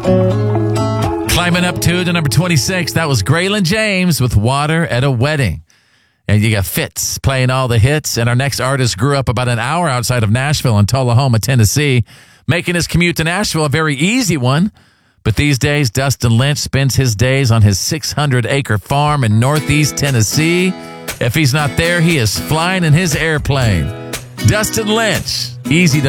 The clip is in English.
Climbing up to number 26, that was Graylin James with Water at a Wedding. And you got Fitz playing all the hits. And our next artist grew up about an hour outside of Nashville in Tullahoma, Tennessee, making his commute to Nashville a very easy one. But these days, Dustin Lynch spends his days on his 600-acre farm in northeast Tennessee. If he's not there, he is flying in his airplane. Dustin Lynch, easy to